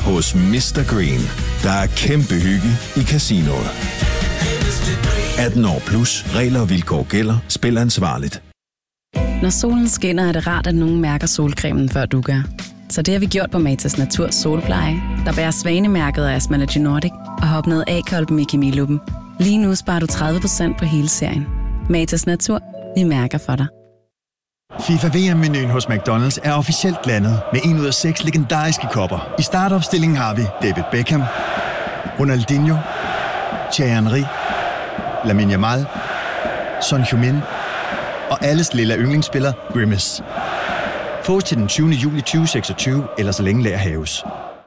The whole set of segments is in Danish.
hos Mr. Green. Der er kæmpe hygge i casinoet. 18 år plus. Regler og vilkår gælder. Spil ansvarligt. Når solen skinner, er det rart, at nogen mærker solcremen, før du gør. Så det har vi gjort på Matas Natur Solpleje, der bærer svanemærket af Asmalogy Nordic og har opnået A-kolben i kemiluppen. Lige nu sparer du 30% på hele serien. Matas Natur. Vi mærker for dig. FIFA VM-menuen hos McDonald's er officielt landet med 1 ud af 6 legendariske kopper. I startopstillingen har vi David Beckham, Ronaldinho, Thierry Henry, Lamine Yamal, Son Heung-min og alles lille yndlingsspiller Grimace. Fås til den 20. juli 2026, eller så længe lager haves.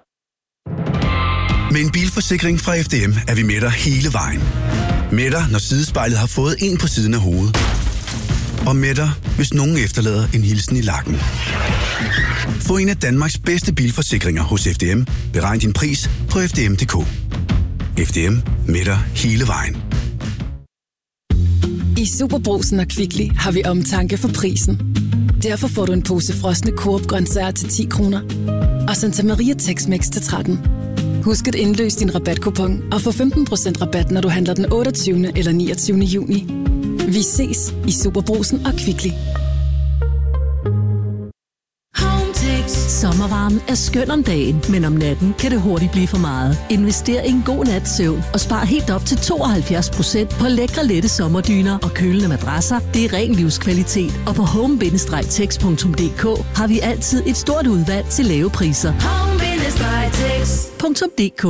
Med en bilforsikring fra FDM er vi med dig hele vejen. Med dig, når sidespejlet har fået en på siden af hovedet. Og med dig, hvis nogen efterlader en hilsen i lakken. Få en af Danmarks bedste bilforsikringer hos FDM. Beregn din pris på fdm.dk. FDM med dig hele vejen. I SuperBrugsen og Kvickly har vi omtanke for prisen. Derfor får du en pose frosne Coop-grøntsager til 10 kroner. Og Santa Maria Tex-Mex til 13. Husk at indløse din rabatkupon og få 15% rabat, når du handler den 28. eller 29. juni. Vi ses i SuperBrugsen og Kvickly. Sommervarmen er skøn om dagen, men om natten kan det hurtigt blive for meget. Invester i en god nats søvn og spar helt op til 72% på lækre lette sommerdyner og kølende madrasser. Det er ren livskvalitet, og på home-tex.dk har vi altid et stort udvalg til lave priser. Home-tex.dk.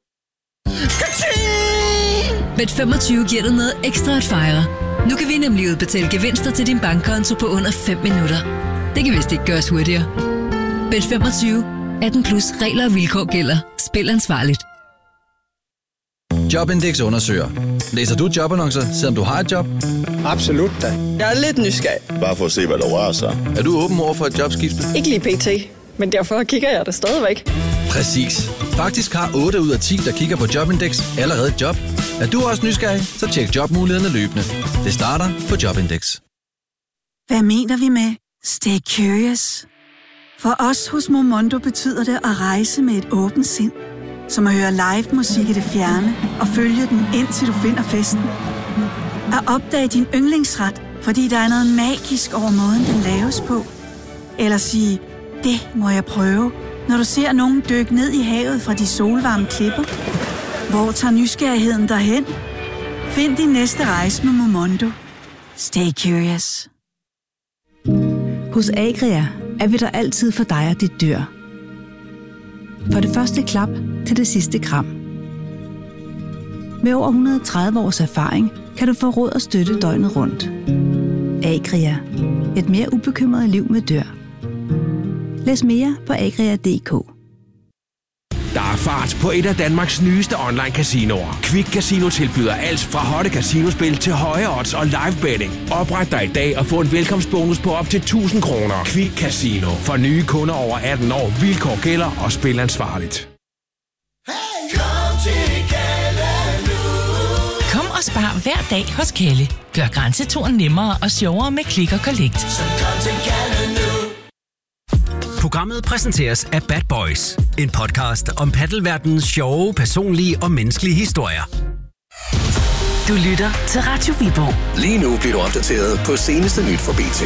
Bet25 giver dig noget ekstra at fejre. Nu kan vi nemlig udbetale gevinster til din bankkonto på under 5 minutter. Det kan vist ikke gøres hurtigere. Bet25. 18 plus regler og vilkår gælder. Spil ansvarligt. Jobindex undersøger. Læser du jobannoncer, selvom du har et job? Absolut da. Jeg er lidt nysgerrig. Bare for at se, hvad der rører sig. Er du åben over for et jobskifte? Ikke lige pt. Men derfor kigger jeg det stadigvæk. Præcis. Faktisk har 8 ud af 10, der kigger på Jobindex, allerede et job. Er du også nysgerrig, så tjek jobmulighederne løbende. Det starter på Jobindex. Hvad mener vi med stay curious? For os hos Momondo betyder det at rejse med et åbent sind. Som at høre live musik i det fjerne og følge den, indtil du finder festen. At opdage din yndlingsret, fordi der er noget magisk over måden, den laves på. Eller sige, det må jeg prøve, når du ser nogen dykke ned i havet fra de solvarme klipper. Hvor tager nysgerrigheden derhen? Find din næste rejse med Momondo. Stay curious. Hos Agria er vi der altid for dig og dit dyr. For det første klap til det sidste kram. Med over 130 års erfaring kan du få råd og støtte døgnet rundt. Agria. Et mere ubekymret liv med dyr. Læs mere på agria.dk. Der er fart på et af Danmarks nyeste online-casinoer. Quick Casino tilbyder alt fra hotte casinospil til høje odds og live betting. Opret dig i dag og få en velkomstbonus på op til 1000 kroner. Quick Casino. For nye kunder over 18 år. Vilkår gælder og spil ansvarligt. Kom og spar hver dag hos Kelle. Gør grænseturen nemmere og sjovere med Click & Collect. Programmet præsenteres af Bad Boys. En podcast om paddelverdenens sjove, personlige og menneskelige historier. Du lytter til Radio Viborg. Lige nu bliver du opdateret på seneste nyt fra BT.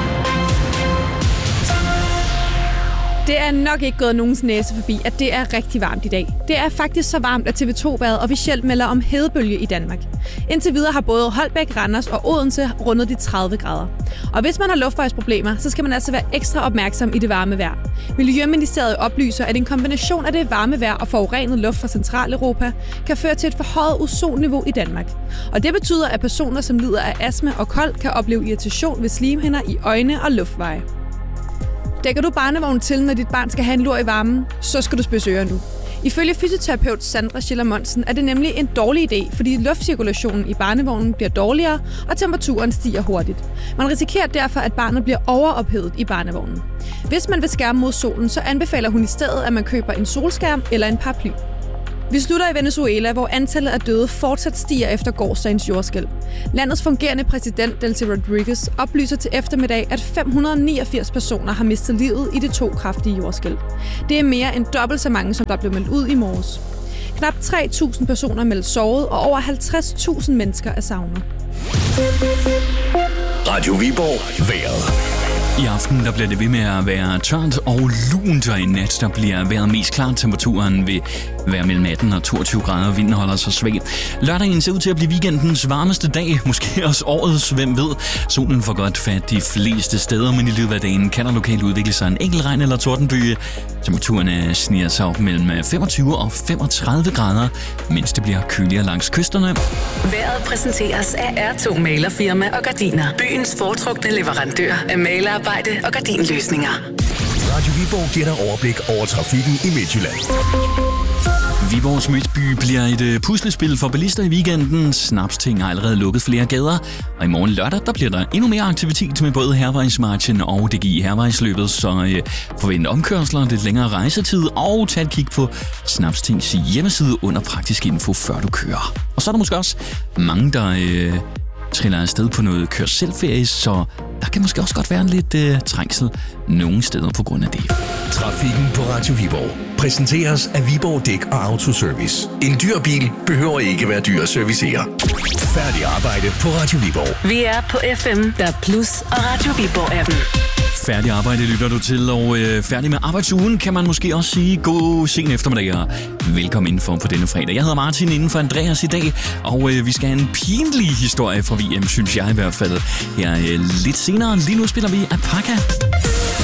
Det er nok ikke gået nogens næse forbi, at det er rigtig varmt i dag. Det er faktisk så varmt, at TV2-været officielt melder om hedebølge i Danmark. Indtil videre har både Holbæk, Randers og Odense rundet de 30 grader. Og hvis man har luftvejsproblemer, så skal man altså være ekstra opmærksom i det varme vejr. Miljøministeriet oplyser, at en kombination af det varme vejr og forurenet luft fra Centraleuropa kan føre til et forhøjet ozonniveau i Danmark. Og det betyder, at personer, som lider af astma og kold, kan opleve irritation ved slimhinder i øjne og luftveje. Dækker du barnevognen til, når dit barn skal have en lur i varmen, så skal du spidse ører nu. Ifølge fysioterapeut Sandra Schiller Monsen er det nemlig en dårlig idé, fordi luftcirkulationen i barnevognen bliver dårligere, og temperaturen stiger hurtigt. Man risikerer derfor, at barnet bliver overophedet i barnevognen. Hvis man vil skærme mod solen, så anbefaler hun i stedet, at man køber en solskærm eller en paraply. Vi slutter i Venezuela, hvor antallet af døde fortsat stiger efter gårsdagens jordskælv. Landets fungerende præsident, Delcy Rodriguez, oplyser til eftermiddag, at 589 personer har mistet livet i de 2 kraftige jordskælv. Det er mere end dobbelt så mange, som der blev meldt ud i morges. Knap 3.000 personer er meldt såret, og over 50.000 mennesker er savnet. Radio Viborg vejret. I aften der bliver det ved med at være tørt og lunt, og i nat der bliver vejret mest klart. Temperaturen vil være mellem 18 og 22 grader, og vinden holder sig svag. Lørdagen ser ud til at blive weekendens varmeste dag, måske også årets, hvem ved. Solen får godt fat de fleste steder, men i løbet af dagen kan der lokalt udvikle sig en enkelt regn- eller tordenbyge. Temperaturen sniger sig op mellem 25 og 35 grader, mens det bliver køligere langs kysterne. Vejret præsenteres af R2 Malerfirma og Gardiner. Byens foretrukne leverandør af malerarbejde og gardinløsninger. Radio Viborg giver dig overblik over trafikken i Midtjylland. Viborgs Midtby bliver et puslespil for bilister i weekenden. Snapsting har allerede lukket flere gader, og i morgen lørdag der bliver der endnu mere aktivitet med både Hærvejsmarchen og DGI Hærvejsløbet, så forvent omkørsler, lidt længere rejsetid og tag et kig på Snapstings hjemmeside under praktisk info, før du kører. Og så er der måske også mange, der triller afsted på noget kør-selv-ferie, så der kan måske også godt være lidt trængsel nogle steder på grund af det. Trafikken på Radio Viborg præsenteres af Viborg Dæk og Autoservice. En dyr bil behøver ikke være dyr at servicere. Færdig arbejde på Radio Viborg. Vi er på FM, der Plus og Radio Viborg-appen. Færdig arbejde lytter du til, og færdig med arbejdsugen kan man måske også sige. God sen eftermiddag og velkommen indenfor på denne fredag. Jeg hedder Martin inden for Andreas i dag, og vi skal have en pinlig historie fra VM, synes jeg i hvert fald. Her lidt senere, lige nu spiller vi Apaka.